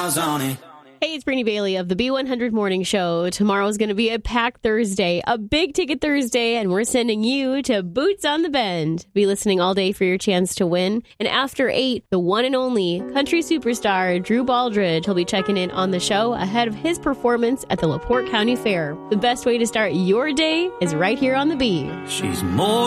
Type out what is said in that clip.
miles on it. Hey, it's Brittany Bailey of the B100 Morning Show. Tomorrow's going to be a packed Thursday, a big ticket Thursday, and we're sending you to Boots on the Bend. Be listening all day for your chance to win. And after 8, the one and only country superstar Drew Baldridge will be checking in on the show ahead of his performance at the LaPorte County Fair. The best way to start your day is right here on the B. She's more